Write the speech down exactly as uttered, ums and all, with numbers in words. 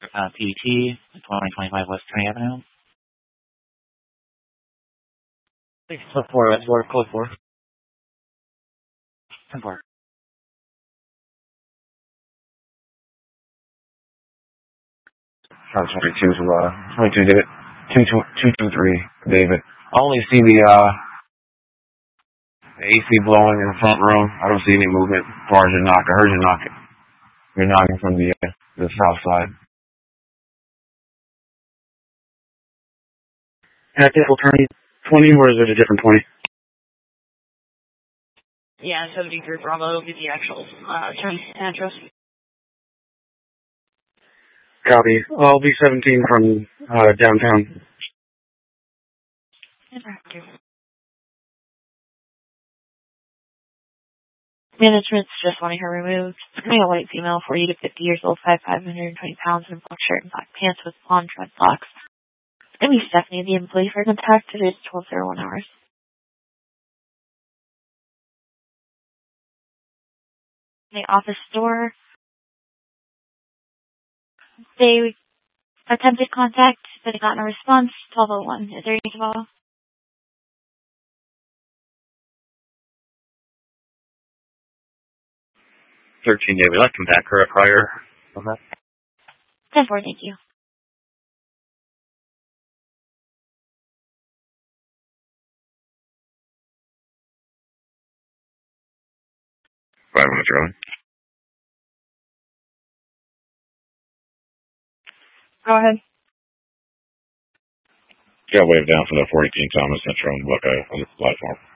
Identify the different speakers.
Speaker 1: uh, P T, twenty twenty-five West Trinity Avenue. Six foot four, that's four, code four. ten four. House twenty-two, uh, twenty-two, David. two two two three, David. I only see the, uh, the A C blowing in the front room. I don't see any movement as far as your knock. I heard you knock it. You're knocking from the, uh, the south side. Active attorney twenty, or is it a different twenty?
Speaker 2: Yeah, seventy-three Bravo will be the actual uh, attorney address.
Speaker 3: Copy. I'll be seventeen from uh, downtown.
Speaker 2: Management's just wanting her removed. It's going to be a white female, forty to fifty years old, five five, one hundred twenty pounds, in a black shirt and black pants with blonde dreadlocks. It's going to be Stephanie, the employee for contact. It is twelve oh one hours. The office door. They attempted contact, but they got no response. twelve oh one. Is there anything at all?
Speaker 1: thirteen, David. I'll come back her prior. Okay.
Speaker 2: ten four, thank you.
Speaker 1: Five minutes early.
Speaker 2: Go ahead.
Speaker 1: Got waved down for the forty King Thomas Central and Buckeye on the platform.